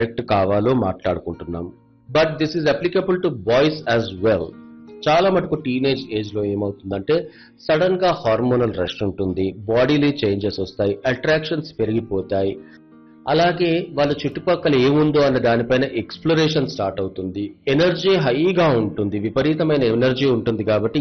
Correct కావాలో మాట్లాడుకుంటున్నాం. But this is applicable to boys as well. చాలా మటుకు టీనేజ్ ఏజ్ లో ఏమవుతుందంటే సడన్ గా హార్మోనల్ రష్ ఉంటుంది, బాడీలో చేంజెస్ వస్తాయి, అట్రాక్షన్స్ పెరిగిపోతాయి. అలాగే వాళ్ళ చుట్టుపక్కల ఏముందో అన్న దానిపైన ఎక్స్ప్లోరేషన్ స్టార్ట్ అవుతుంది. ఎనర్జీ హైగా ఉంటుంది, విపరీతమైన ఎనర్జీ ఉంటుంది. కాబట్టి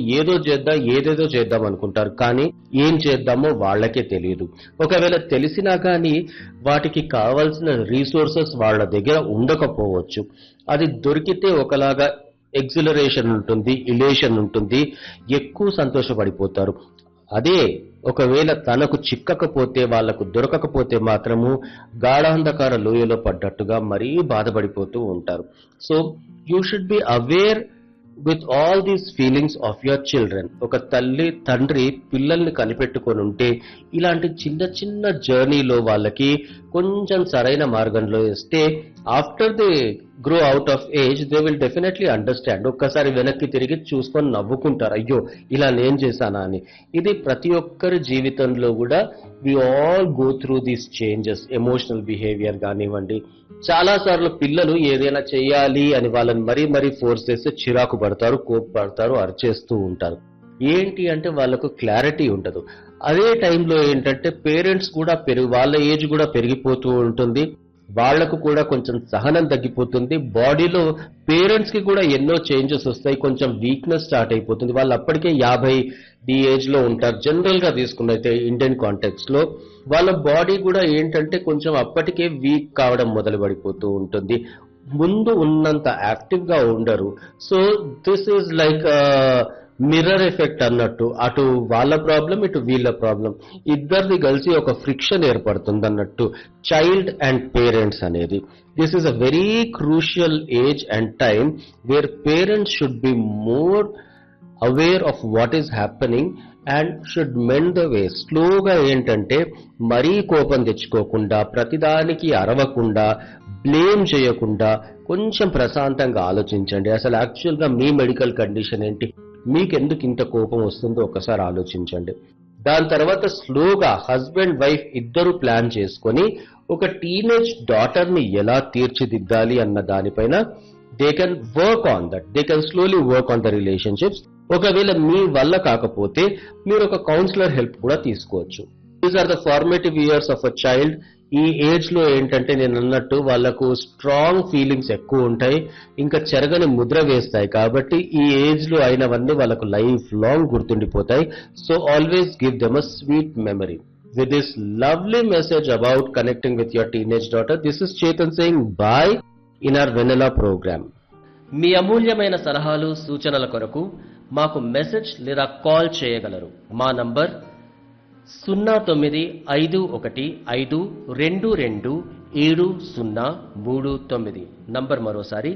ఏదేదో చేద్దాం అనుకుంటారు, కానీ ఏం చేద్దామో వాళ్ళకే తెలియదు. ఒకవేళ తెలిసినా కానీ వాటికి కావాల్సిన రీసోర్సెస్ వాళ్ళ దగ్గర ఉండకపోవచ్చు. అది దొరికితే ఒకలాగా ఎగ్జిలరేషన్ ఉంటుంది, ఇలేషన్ ఉంటుంది, ఎక్కువ సంతోషపడిపోతారు. అదే ఒకవేళ తనకు చిక్కకపోతే, వాళ్లకు దొరకకపోతే మాత్రము గాఢాంధకార లోయలో పడ్డట్టుగా మరీ బాధపడిపోతూ ఉంటారు. So you should be aware with all these feelings of your children. ఒక తల్లి తండ్రి పిల్లల్ని కనిపెట్టుకొని ఉంటే ఇలాంటి చిన్న చిన్న జర్నీలో వాళ్ళకి కొంచెం సరైన మార్గంలో ఇస్తే after they grow out of age they will definitely understand. ఒక్కసారి వెనక్కి తిరిగి చూసుకొని నవ్వుకుంటారు, అయ్యో ఇలా నేను చేశానా అని. ఇది ప్రతి ఒక్కరి జీవితంలో కూడా we all go through these changes. Emotional behaviour కానివ్వండి, చాలా సార్లు పిల్లలు ఏదైనా చేయాలి అని వాళ్ళని మరీ ఫోర్స్ చేస్తే చిరాకు పడతారు, కోపపడతారు, అరిచేస్తూ ఉంటారు. ఏంటి అంటే వాళ్ళకు క్లారిటీ ఉండదు. అదే టైంలో ఏంటంటే పేరెంట్స్ కూడా వాళ్ళ ఏజ్ కూడా పెరిగిపోతూ ఉంటుంది, వాళ్లకు కూడా కొంచెం సహనం తగ్గిపోతుంది. బాడీలో పేరెంట్స్ కి కూడా ఎన్నో చేంజెస్ వస్తాయి, కొంచెం వీక్నెస్ స్టార్ట్ అయిపోతుంది. వాళ్ళు అప్పటికే 50 ఏజ్ లో ఉంటారు. జనరల్ గా తీసుకున్నైతే ఇండియన్ కాంటెక్స్ట్ లో వాళ్ళ బాడీ కూడా ఏంటంటే కొంచెం అప్పటికే వీక్ కావడం మొదలు పడిపోతూ ఉంటుంది. ముందు ఉన్నంత యాక్టివ్ గా ఉండరు. So this is like mirror effect అన్నట్టు. అటు వాళ్ళ ప్రాబ్లం, ఇటు వీళ్ళ ప్రాబ్లం, ఇద్దరిది కలిసి ఒక ఫ్రిక్షన్ ఏర్పడుతుంది అన్నట్టు. చైల్డ్ అండ్ పేరెంట్స్ అనేది this is a very crucial age and time where parents should be more aware of what is happening and should mend the way. స్లోగా ఏంటంటే మరీ కోపం తెచ్చుకోకుండా, ప్రతిదానికి అరవకుండా, బ్లేమ్ చేయకుండా కొంచెం ప్రశాంతంగా ఆలోచించండి. అసలు యాక్చువల్గా మీ మెడికల్ కండిషన్ ఏంటి, మీకెందుకు ఇంత కోపం వస్తుందో ఒకసారి ఆలోచించండి. దాని తర్వాత స్లోగా హస్బెండ్ వైఫ్ ఇద్దరు ప్లాన్ చేసుకొని ఒక టీనేజ్ డాటర్ ని ఎలా తీర్చిదిద్దాలి అన్న దానిపైన they can work on that. They can slowly work on the relationships. ఒకవేళ మీ వల్ల కాకపోతే మీరు ఒక కౌన్సిలర్ హెల్ప్ కూడా తీసుకోవచ్చు. These are the formative years of a child. ఈ ఏజ్ లో ఏంటంటే నేను అన్నట్టు వాళ్ళకు స్ట్రాంగ్ ఫీలింగ్స్ ఎక్కువ ఉంటాయి, ఇంకా చెరగని ముద్ర వేస్తాయి. కాబట్టి ఈ ఏజ్ లో అయినవన్నీ వాళ్ళకు life long గుర్తుండిపోతాయి. So always give them a sweet memory. With this lovely message about connecting with your teenage daughter, this is Chetan saying bye in our Vanilla program. మీ అమూల్యమైన సలహాలు సూచనల కొరకు మాకు మెసేజ్ లేదా కాల్ చేయగలరు. మా నంబర్ 0951522739. నంబర్ మరోసారి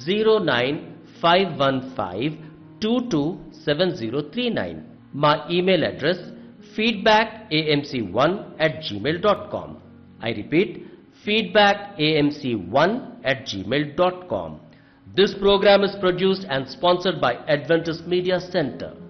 09515227039. మా email address feedbackamc1@gmail.com. I repeat, feedbackamc1@gmail.com. This program is produced and sponsored by Adventist Media Center.